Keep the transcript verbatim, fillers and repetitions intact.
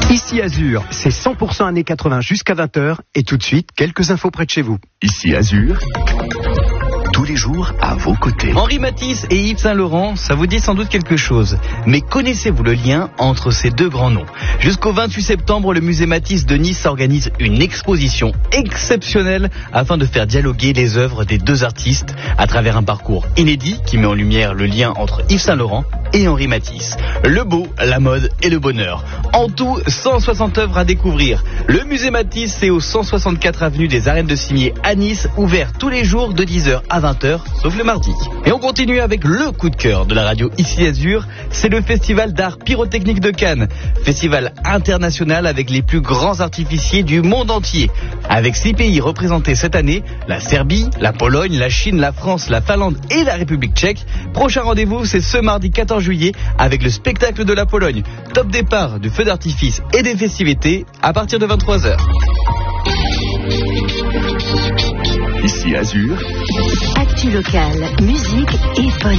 Ici Azur, c'est cent pour cent années quatre-vingts jusqu'à vingt heures et tout de suite, quelques infos près de chez vous. Ici Azur, tous les jours à vos côtés. Henri Matisse et Yves Saint Laurent, ça vous dit sans doute quelque chose. Mais connaissez-vous le lien entre ces deux grands noms ? Jusqu'au vingt-huit septembre, le musée Matisse de Nice organise une exposition exceptionnelle afin de faire dialoguer les œuvres des deux artistes à travers un parcours inédit qui met en lumière le lien entre Yves Saint Laurent et Henri Matisse. Le beau, la mode et le bonheur. En tout, cent soixante œuvres à découvrir. Le musée Matisse, c'est au cent soixante-quatre avenue des Arènes de Cimier à Nice, ouvert tous les jours de dix heures à vingt heures, sauf le mardi. Et on continue avec le coup de cœur de la radio Ici Azur, c'est le Festival d'art pyrotechnique de Cannes. Festival international avec les plus grands artificiers du monde entier. Avec six pays représentés cette année, la Serbie, la Pologne, la Chine, la France, la Finlande et la République tchèque. Prochain rendez-vous, c'est ce mardi quatorze juillet avec le spectacle de la Pologne. Top départ du feu d'artifice et des festivités à partir de vingt-trois heures. Ici Azur. Actu locale, musique et bonne.